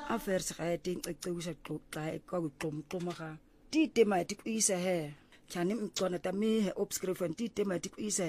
affairs ga ting ecewusha xoxa kwakuxomxoma ga titema tikuisa he kyani mcona tami he obscription titema tikuisa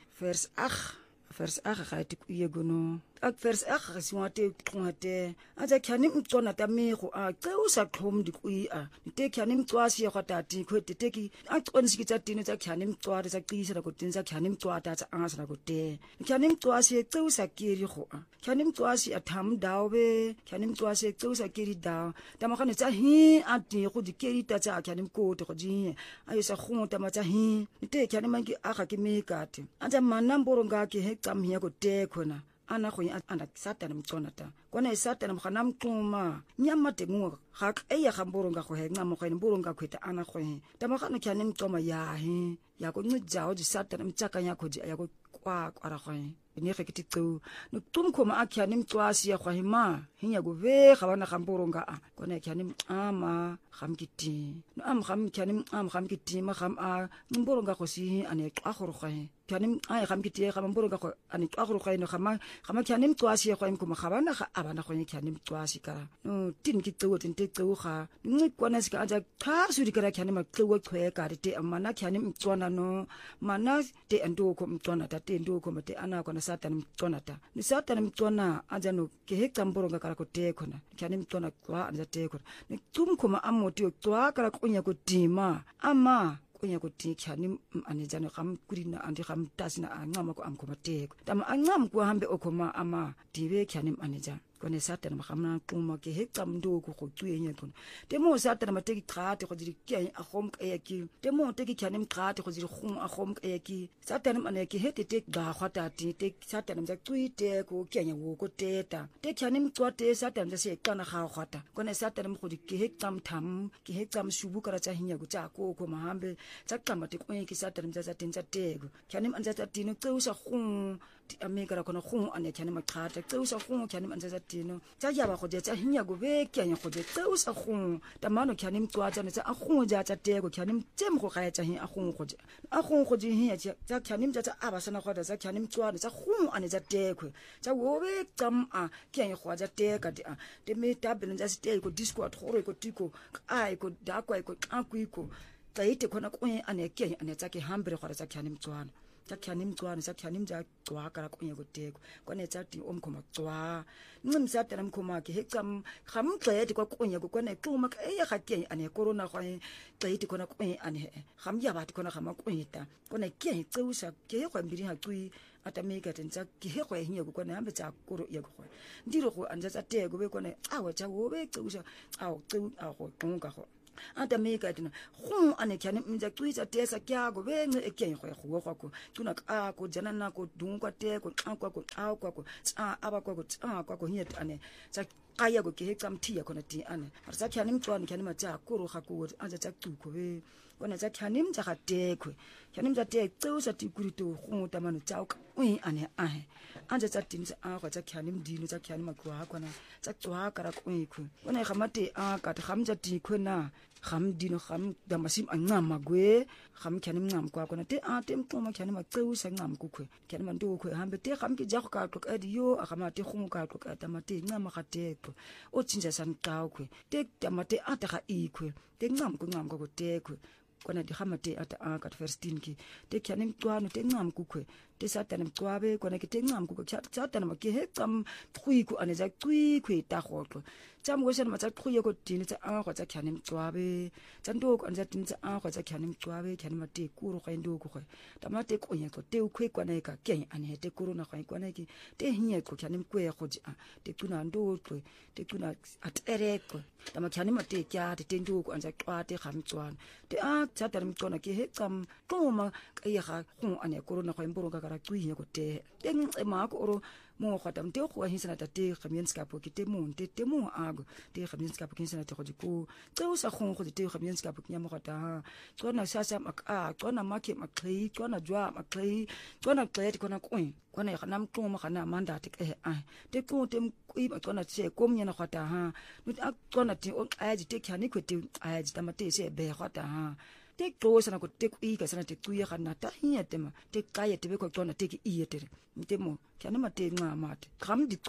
vers ga tikuye gono vers ga siwate xongate aja kyani mcona tami go a cewusha xhom dikuia nte kyani mcwasi ya kwatati kweteki aqonisikitsa tini tsa kyani mcwari tsa qisa la kotin tsa kyani mcwata tsa anga la kote kyani mcwasi cewusha kiri go a kyani mcwasi atham dawe kyani mcwasi cewusha kiri daw tamagane tsa hi ati go dikeri tsa kyani mkote go di ayo sa khonta matsa hi nte kyani mangi aga ke mekate aja manamboro ngake he qamhiya kote khona ana go ana satana mconata kona satana mkhana mquma nyama temu ga eya gamboro nga go he nqa mo go mboro nga khweta ana go he tamagane kyani mcoma ya he ya go ncjawo di satana mtsaka nya khodi ya go kwa kwara go ne ge kitixu no tumkhoma akyani mcwasi ya go hima hinya go ve gabana gamboro nga a kona kyani ama gamkiti no am kyani am gamkiti ma gam a mboro nga go si ane xa go go he kyani ai gamkiti ga mboro nga go ane xa go go no gama kyani mcwasi ya go imkoma gabana ga abana go kyani mcwasi ka no tin kitxu tin texu ga nqi kona sika aja xa suri kara kyani maxewo xwe ka te amana kyani mcwana no mana te ando ko mcwana ta te ndo ko mate ana kona satana mcwana ta ni satana mcwana aja no ke hekta mboro nga kara ko te khona kyani mcwana kwa anja te khona ni tumkhoma amoti kwa kara kunya ko tima ama kunya ko ti kyani ane jano gam kurina andi gam tasina angama ko amkhoma te tama angam ko hambe okoma ama dibe kyani manager kone satana magamna xuma ke hekta mndo ko go tsuenya kona demo satana mateki qate go diri ke a gom ke yaki demo teki kyane mqate go diri gom a gom ke yaki satana mane ke hete te ga gwata ti te satana mja tsuite ko kenya wo ko teta te kyane mqwate satana mja se kana ga gwata kone satana mo go di ke hekta mtham ke hekta mshubu kara tsa hinya go tsa ko mahambe tsa qamba te ko ke satana mja tsa tenza tego kyane anja tsa tino tseusa gong amekara kona gong ane kyane maqata tseusa gong kyane anja tino tsa ya ba go tsa hinya go be kenya go tseusa gong tamano kyane mqwatsa ne tsa a gong ja tsa tego kyane mtsem go ga tsa hi a gong go di hinya tsa kyane mtsa aba sana go tsa kyane mqwana tsa gong ane tsa tego tsa wo be tsam a kenya go tsa teka di a te me tabele tsa stay go disco at gore go tiko ai go dakwa go qakwiko tsa ite khona ko ane kenya ane tsa ke hambere go tsa kyane mqwana tsa kyani mqwana tsa kyani mja cwa kala kunye kuteko kone tsa ti omkhoma cwa ncimsa tana mkhoma ke hecam gamxedi kwa kunye kone xuma ke ya gatye ane corona kwa xedi kona kunye ane gamya bathi kona gama kunyita kone ke xeusa ke go mbiri ha cwi atameka tentsa ke go hinye kone hambe tsa koro ya go ndiro go anja tsa teko be kone awa tsa wo be xeusa awu xeu awu xunga go atameka tina go ane kyane mja cwitsa tesa kyago benge ekyenye go go tuna ka ko jana na ko dungwa te ko xakwa ko xakwa ko tsa aba ko tsa kwa ko hiet ane tsa kaya go ke hecam thia kona ti ane arsa kyane mtswani kyane matsa koro ga ko anja tsa xuko be kona tsa kyane mja ga tekwe kyane mja te xeusa ti kurito go tamano tsa ka ane ahe anja tsa tinza a go tsa kyane mdino tsa kyane makwa kona tsa tswa kara ko kona ga mate a ka gamja ti khona gamdino gam damasim angama gwe gam kyane mngam kwa kona te a te mxoma kyane maxeusa ngam kukwe kyane manto kwe hambe te gam ke jago ka tlok adiyo a gama te khumu ka tlok atamate ngama ga tekwe o tsinja san qawkwe te tamate ata ga ikwe te ngam ko tekwe kona di gamate ata a ka firstin ki te kyane mxwana te ngam kukwe te satana mxwabe kona ke te ngam kukwe satana make he tsam khwiku ane za khwikwe ta gotlo tsam go sena matsa khwiye ko tini tsa a go tsa kyane mxwabe tsa ndoko ane za tini tsa a go tsa kyane mxwabe kyane mate kuro ga ndoko go tamate ko nya ko te khwe kwana ka kenya ane te kuro na ga kwana ki te hinya ko kyane mkwe go di a te tuna ndoko te tuna atereko tama kyane mate kya te ndoko ane za twate ga mtswana te a tsata mtsona ke he tsam toma ka ya ga go ane kuro na go mboro ka kara tsuye go te ema ko oro mo khata mte go a hisana ta te khamienska po ke te mo ago te khamienska po ke hisana te go diku tseo sa go te khamienska po nya mo khata tsona sasa maka tsona make maklei tsona jwa maklei tsona kleti kona kuin kona ya nam tuma kana manda te ke a te ko te kui ba tsona tse komnya na khata ha nut a tsona te o aji te khani ko te aji tamate se be khata ha te tlosa na ko te kui ka sana te kui ga na ta hiya tema te kaya te be ko tsona te ki iyetere ntemo kyane mate nga mate gam di twa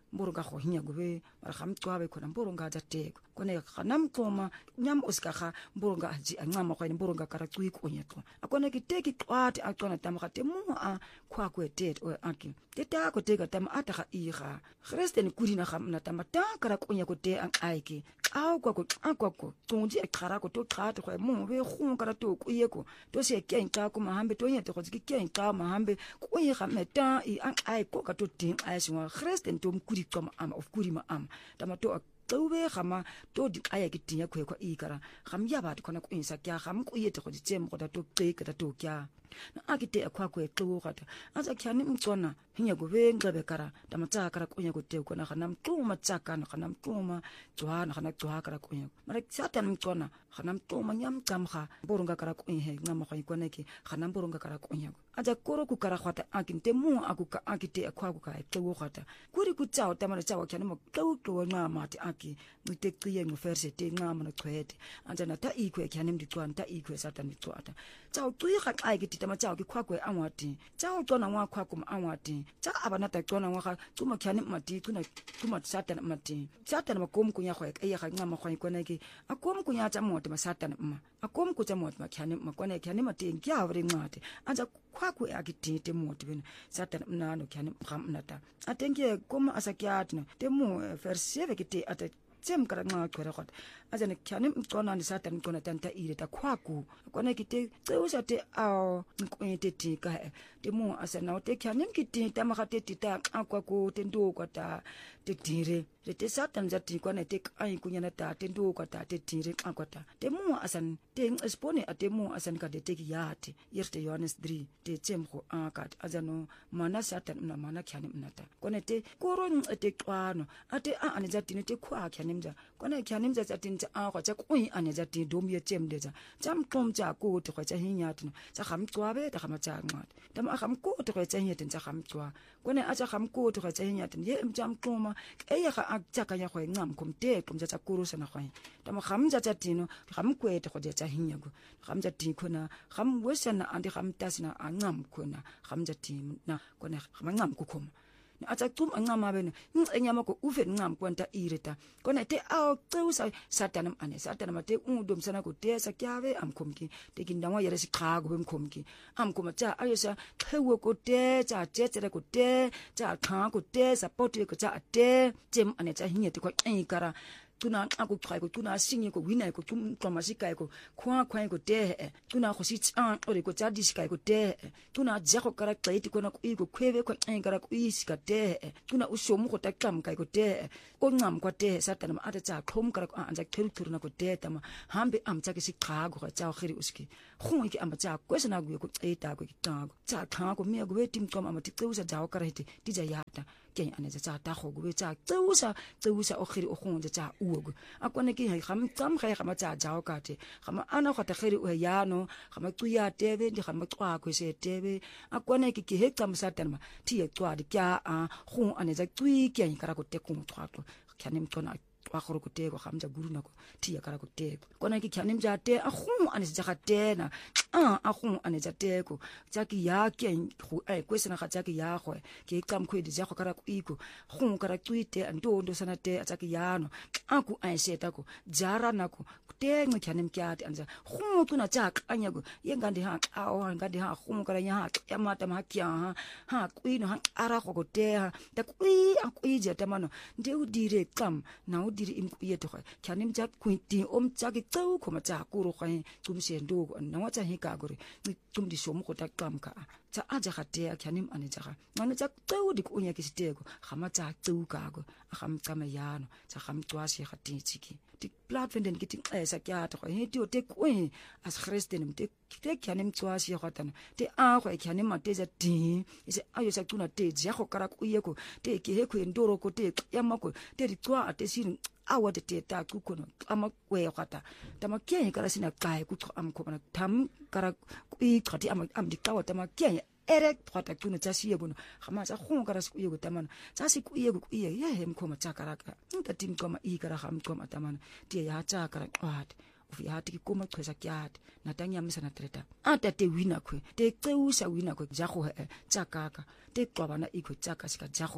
mboronga go hinya gobe mara gamcwabe khona mboronga jateko kone ganamxoma nyam uskaga mboronga aji ancama khona mboronga karacwi kunyeko akone kiteki qwati aqona tamaga temu a khwakwete o aki tetako teka tama ataga iga Christen kudina gamna tamata kara kunyeko te anqaiki akwako tonji eqharako to qhate khwe mu be khungara to kuyeko to se kenqa ku mahambe to nyete go kenqa mahambe kuyi gameta I anqaiko ka to ting aiswa Christen to mkudi qoma ama of kudi ma ama tamato Tobe gama to di aya ke tinya khwe kwa ikara gam ya ba khona ku insa kya gam ku yete go ditsem go da to qeka da to kya na akite akwa kwe xo gata aza kyani mtsona hinya go be ngebe kara tamatsa kara kunya go te kona gana mtuma tsaka na gana mtuma tswana gana tswa kara kunya mara satan mtsona gana mtuma nyam tsamga boronga kara kunya he ngama go ikona ke gana boronga kara kunya aja koro ku kara khwata akinte mu akuka akite akwa ku ka xo gata kuri ku tsao tamana tsao kyani mo xo ngama ti aki miteqiye ngofersete ngama na qwete anja na ta ikwe kyani mditswana ta ikwe satan mtswata tsao tuiga xa ke tama tsao ke khwakwe anwati tsao tsona ngwa khwako anwati tsa abana ta tsona ngwa tsuma kyani mati kuma satan mati satan makom kunya khwa ke ya ngama khwa ikona ke akom kunya tsa mote masatan akom ku tsa mote makyani makona kyani mati ngya vre ngwate anja khwakwe akitite mote bena satan mnano kyani mnata atenke koma asakyatna temu verse 7 kite ata tsem kara nga khwera khot ajane kyani mtsona ni satan kona tanta ire ta khwaku kona kite tseusa te a nkwete tika te mu asana te kyani kite ta magate tita akwa ko te ndo kwata te dire te satan jati kona te ai kunyana ta te ndo kwata te dire akwata te mu asan te espone ate mu asan ka te ki yate yerte Johannes 3 te tsem go akat ajano mana satan na mana kyani mnata kona te koron te kwano ate a ane jati te khwa kyanimja kona kyanimja jati a go tsa kui ane jati domye tsemdeja jam tom ja ko te go tsa hinyatno tsa gamcwabe ta gamatsa nqat tama gamko te go tsa hinyatn tsa gamcwa kona a tsa gamko te go tsa hinyatn ye mjam toma eya ga atsaka ya go ngam komte komja tsa kurusa na go tama gamja tsa tino gamkwete go tsa hinyago gamja ti khona gam wesana andi gamtasna angam khona gamja ti na kona gamangam kukhoma ata tum angama bene enyama ko uve ngam kwanta ireta kona te a xeusa satanam ane satanam te undom sana ko te sakyave amkhomki te kindangwa yere sikhago bemkhomki amkhoma cha ayesa xewo ko te cha chetsere ko te cha kha ko te support ko cha te jem ane cha hinyete ko enkara tuna aku try ko tuna singi ko wina ko tum tomasika ko khwa ko te tuna go sitsa ore ko tsa disika ko te tuna jago kara tsaiti ko na ko iko khwebe ko engara ko isika te tuna usomu ko takam ko te ko ngam ko te satana ma ata tsa khom kara ko anja khelu na ko te tama hambe amtsa ke sikhago ga tsa khiri uski khungi ke amtsa ko sena gu ko tsaita ko kitago tsa kha ko me go wetim ko amati tseusa jago kara hiti tija yata ke ane tsa ta go go tsa tseusa o khiri o khonje tsa ugo akone ke gam tsam ga ga matsa jao kate gama ana go ta khiri o yano gama tsuya tebe di gama tswa ko se tebe akone ke he tsam satan ma ti e tswa di kya a go ane tsa tsui ke kara ko te ko tswa ko kyanem tsona wa go go te go gamja guru nako ti ya kara go te kona ke kyanem ja te a go ane tsa ga tena a go ane tsa te ko tsa ki ya ke go kwesena ga tsa ki ya go ke tsam khwedi ja go kara ku iko go kara tuite ando sana te tsa ki yano aku a seta ko jara nako te ngkyanem kyate anja go tuna tsa kanya go yengandi ha ngandi ha go kara nya ya mata ma kya ha kuino ha ara go te ha ta kui a kui je tamano nde u dire kam na u dire im yete go kyanem ja kuiti tsa ki tsau ko ma tsa kuro go tum se ndo na wa tsa hika gore tum di somo go ta kam ka tsa aja ga te kyanem ane tsa ngane tsa tsau di kunya ke sitego gama tsa tsau ka go a gam tsama yano tsa gam twasi ga titsiki di platform ke ting sa kya to he ti o te kuin as Christen te kyanem twasi ga tana te a go kyanem mate ja ti ise ayo sa tuna te ja go kara ku ye ko te ke he ku ndoro ko te ya mako te ri twa ate sin awa te ta ku kono ama kwe gata tama ke kara sina kai ku am ko bana tam kara ku I khati am di tawa tama ke ere twata kuna tsa siye bono gama tsa go kara se ku ye go tamana tsa se ku ye ya hem khoma tsa kara ka nta tim koma I kara gam koma tamana tie ya tsa kara kwat of ya ti koma khwesa kyat na tanya misana treta ata te wina khwe te xeusa wina khwe ja go tsa kaka te qwabana iko tsa ka sika ja go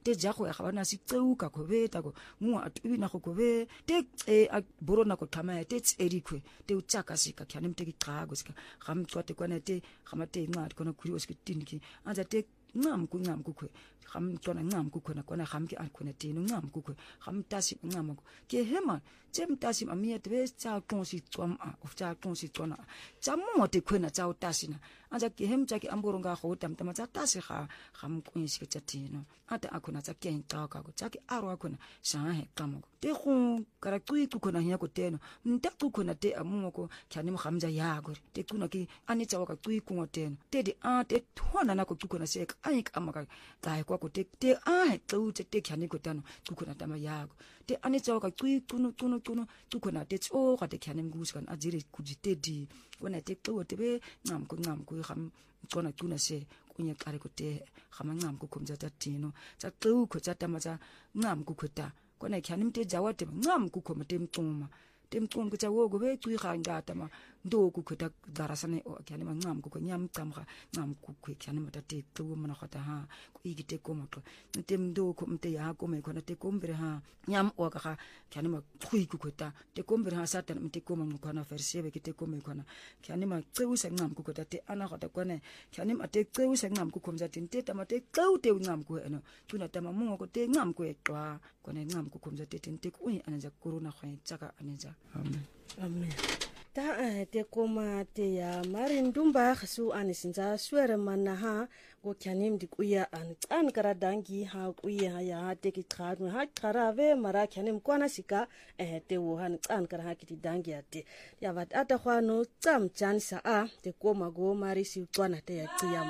te ja go ya ga bana se tseuka go beta go mo a tubina go go be te a borona go thama te tsedikwe te utsaka sika kyanim te gixa go sika gam tsote kwana te gamate incwadi kona khuri osikitini anza te ncam kukwe gam tona ncam kukwe na kona gam ke akhona tino ncam kukwe gam tasi ncam ke hema jem tasi amia te tsa konsi tswam of tsa konsi tsona tsa mo te khwena tsa utasina anza ke hem tsa ke amboronga go tamtama tsa tasi ga gam kunsi ke tino ata akhona tsa ke ntaka go tsa ke aro akhona sa he kamo te go kara tsui kukona hiya ko teno nta kukona te amoko kyane mo gamja yago te kuna ke ani tsa ka tsui kungo teno te di te thona na ko kukona se ka ai ka maka ka kwa ko te he tsu te kyane ko tano kukona tama yago te ani tsa ka tsui kuno kukona te tso ka te kyane mgusi kan ajire kujite di wona te tso te be ngam ko gam tsona tuna se kunya kare ko te gama ngam ko komja ta tino tsa tsu ko tsa tama tsa ngam ko khota kona kyanim te jawate ngam ku khoma temcuma ko tsawo go be tui ga ngata ma ndo ku khota darasane o kyanim ngam ku nyam tsamga ngam ku kyanim ta te tsuwo mana khata ha ku igite ko mo tem ndo ko mte ya ko me kona te kombre ha nyam o ga kyanim thui ku khota te kombre ha satan mte ko mo kona versebe kite ko me kona kyanim tsewu sa ngam ku khota te ana khata kone kyanim ate tsewu sa ngam ku khomja tin te tamate tsewu te ngam ku eno tuna tama mo ko te ngam ku etwa kone ngam ku khomja te tin te ku anaja corona khoi tsaka anaja amen ta te koma te ya marindumba khasu anisinza swere manaha go kyanim dikuya an karadangi ha kuya ya te ki khadwe ha kharave mara kyanim kwana sika te wo han an kara ha kiti dangi ate ya vat ata khwano tsam chansa te koma go mari si tswana te ya tsiya